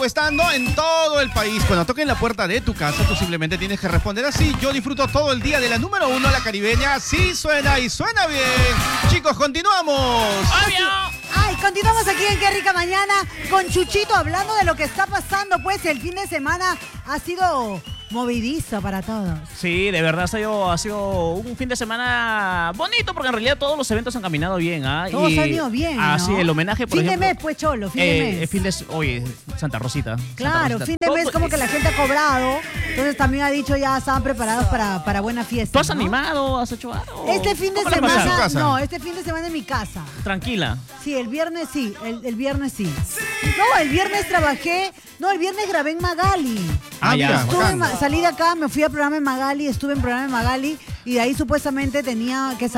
encuestando en todo el país. Cuando toquen la puerta de tu casa, tú simplemente tienes que responder así. Yo disfruto todo el día de la número 1, la caribeña. Sí suena y suena bien. Chicos, continuamos. ¡Obvio! Ay, continuamos aquí en Qué Rica Mañana con Chuchito hablando de lo que está pasando. Pues el fin de semana ha sido movidizo para todos. Sí, de verdad ha sido un fin de semana bonito porque en realidad todos los eventos han caminado bien. Todos han ido bien, ¿no? Sí, el homenaje, por ejemplo. Fin de mes, pues, Cholo, fin de mes. Oye, Santa Rosita. Claro, Santa Rosita. fin de mes como que la gente ha cobrado. Entonces también ha dicho ya estaban preparados para buena fiesta. ¿Tú has ¿no? animado? ¿Has hecho algo? Este fin de ¿Cómo la pasaste? semana, no, este fin de semana en mi casa. Tranquila. Sí, el viernes sí, el viernes sí. No, el viernes trabajé, el viernes grabé en Magali. Mira, bacán. Salí de acá, me fui al programa en Magali, estuve en programa en Magali y de ahí supuestamente tenía que salir